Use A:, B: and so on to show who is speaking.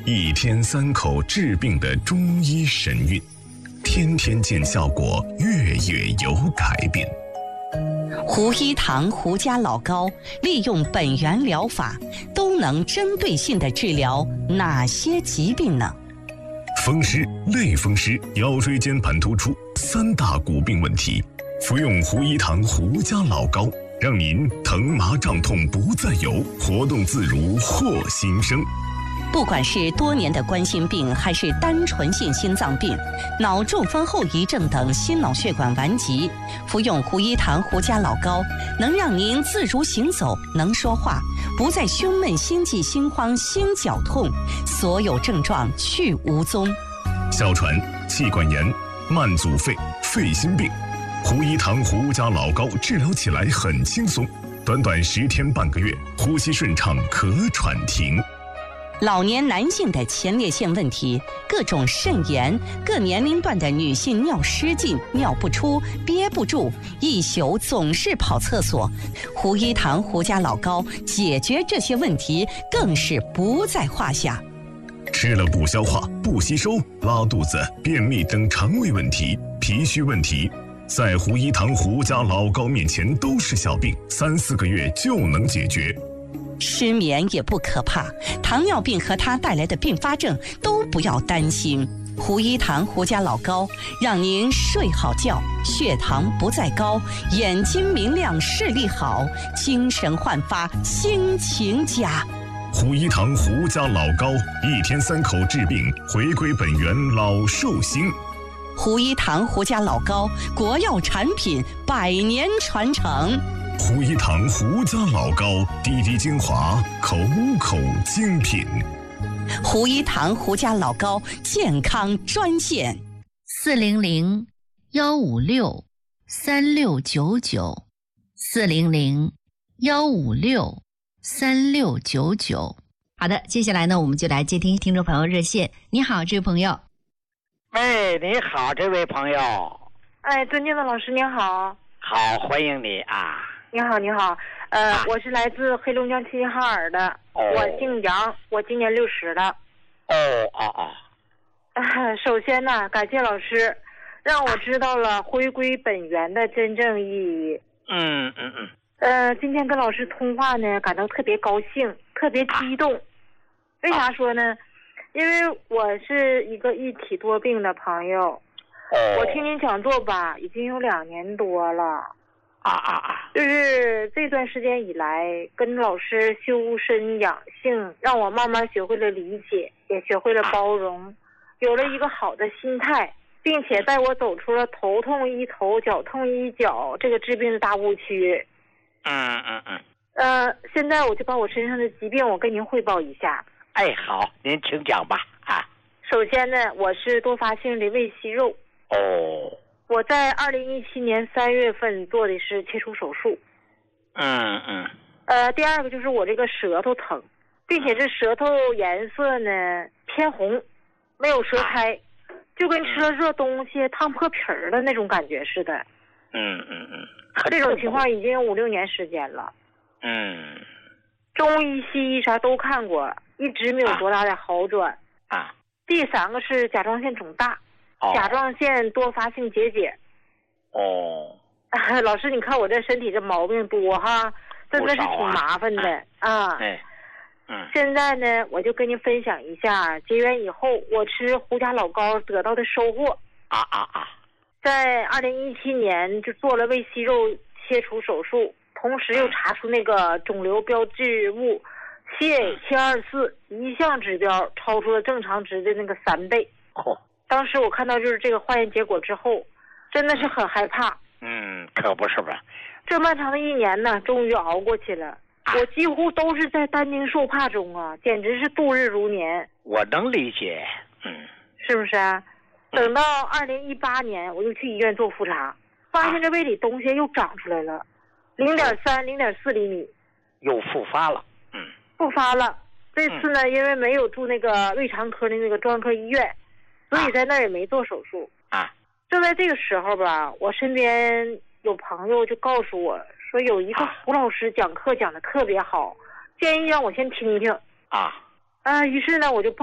A: 一天3口治病的中医神韵，天天见效果，月月有改变。
B: 胡一堂胡家老膏利用本源疗法，都能针对性地治疗哪些疾病呢？
A: 风湿、类风湿、腰椎间盘突出3大骨病问题，服用胡一堂胡家老膏，让您疼麻胀痛不再有，活动自如获新生。
B: 不管是多年的冠心病，还是单纯性心脏病、脑中风后遗症等心脑血管顽疾，服用胡一堂胡家老膏，能让您自如行走，能说话，不再胸闷、心悸、心慌、心绞痛，所有症状去无踪。
A: 哮喘、气管炎、慢阻肺、肺心病，胡一堂胡家老膏治疗起来很轻松，短短10天半个月，呼吸顺畅，咳喘停。
B: 老年男性的前列腺问题，各种肾炎，各年龄段的女性尿失禁、尿不出、憋不住，一宿总是跑厕所，胡一堂胡家老膏解决这些问题更是不在话下。
A: 吃了不消化、不吸收、拉肚子、便秘等肠胃问题、脾虚问题，在胡一堂胡家老膏面前都是小病，3、4个月就能解决。
B: 失眠也不可怕，糖尿病和它带来的并发症都不要担心。胡一堂胡家老膏让您睡好觉，血糖不再高，眼睛明亮，视力好，精神焕发，心情佳。
A: 胡一堂胡家老膏，一天3口治病，回归本源，老寿星。
B: 胡一堂胡家老膏，国药产品，100年传承。
A: 胡一堂胡家老膏，滴滴精华，口口精品。
B: 胡一堂胡家老膏健康专线
C: 400-156-3699，400-156-3699。好的，接下来呢，我们就来接听听众朋友热线。你好，这位朋友。
D: 喂，你好，这位朋友。
E: 哎，尊敬的老师您好。
D: 好，欢迎你啊。
E: 你好，你好，我是来自黑龙江齐齐哈尔的，我姓杨，我今年60了。首先呢，感谢老师，让我知道了回归本源的真正意义。今天跟老师通话呢，感到特别高兴，特别激动。为啥说呢？因为我是一个一体多病的朋友，我听您讲座吧，已经有2年多了。就是这段时间以来，跟老师修身养性，让我慢慢学会了理解，也学会了包容，有了一个好的心态，并且带我走出了头痛医头、脚痛医脚这个治病的大误区。现在我就把我身上的疾病我跟您汇报一下。
D: 哎，好，您请讲吧。
E: 首先呢，我是多发性的胃息肉。我在2017年3月份做的是切除手术。第二个就是我这个舌头疼，并且这舌头颜色呢偏红，没有舌苔，就跟吃了热东西烫破皮儿的那种感觉似的。这种情况已经有5、6年时间了。中医西医啥都看过，一直没有多大的好转。第3个是甲状腺肿大。甲状腺多发性结节。老师，你看我这身体这毛病多哈，真的是挺麻烦的啊。现在呢，我就跟您分享一下结缘以后我吃胡家老膏得到的收获。在2017年就做了胃息肉切除手术，同时又查出那个肿瘤标志物CA724一项指标超出了正常值的那个3倍。当时我看到就是这个化验结果之后，真的是很害怕。
D: 可不是吧？
E: 这漫长的1年呢，终于熬过去了。我几乎都是在担惊受怕中啊，简直是度日如年。
D: 我能理解。
E: 是不是啊？等到2018年，我又去医院做复查，发现这胃里东西又长出来了，0.3、0.4厘米，
D: 又复发了。
E: 复发了。这次呢，因为没有住那个胃肠科的那个专科医院，所以在那儿也没做手术。就在这个时候吧，我身边有朋友就告诉我说，有一个胡老师讲课讲得特别好，建议让我先听听。于是呢，我就